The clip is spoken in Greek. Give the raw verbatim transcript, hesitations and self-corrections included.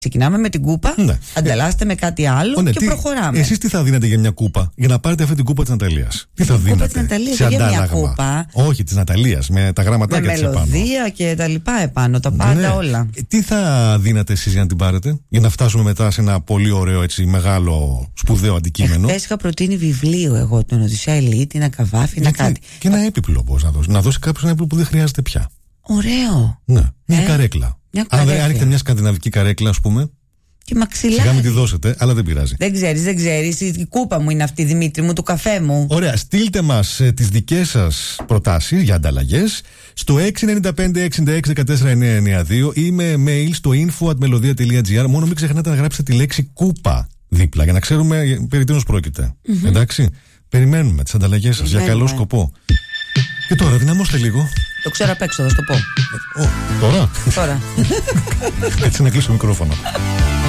Ξεκινάμε με την κούπα, ναι. Ανταλλάσσετε με κάτι άλλο oh, ναι, και τι, προχωράμε. Εσείς τι θα δίνετε για μια κούπα, για να πάρετε αυτή την κούπα της Ναταλίας? Τι θα δίνετε? Κούπα της Ναταλίας, για μια κούπα. Όχι, της Ναταλίας, με τα γραμματάκια της επάνω. Με μελωδία και τα λοιπά επάνω, τα πάντα ναι. όλα. Τι θα δίνετε εσείς για να την πάρετε, για να φτάσουμε μετά σε ένα πολύ ωραίο, έτσι, μεγάλο, σπουδαίο αντικείμενο? Χθες είχα προτείνει βιβλίο εγώ, τον Οδυσσέα Ηλίτη, ένα καβάφι, ένα κάτι. Και ένα έπιπλο πώς να δώσει. Να δώσει κάποιος ένα έπιπλο που δεν χρειάζεται πια. Ωραίο. Ναι, μια ε? καρέκλα. Μια Αν έχετε μια σκανδιναβική καρέκλα, ας πούμε. Και μαξιλάρι. Σιγά μην τη δώσετε, αλλά δεν πειράζει. Δεν ξέρεις, δεν ξέρεις. Η κούπα μου είναι αυτή, Δημήτρη μου, του καφέ μου. Ωραία, στείλτε μας ε, τις δικές σας προτάσεις για ανταλλαγές στο έξι εννιά πέντε εξήντα έξι δεκατέσσερα εννιακόσια ενενήντα δύο ή με mail στο info at melodia τελεία gr. Μόνο μην ξεχνάτε να γράψετε τη λέξη κούπα δίπλα για να ξέρουμε περί τίνος πρόκειται. Mm-hmm. Εντάξει, περιμένουμε τις ανταλλαγές σας για καλό σκοπό. Και τώρα δυναμώστε λίγο. Το ξέρω απ' έξω, θα σου το πω. Oh, τώρα. Τώρα. Έτσι να κλείσω το μικρόφωνο.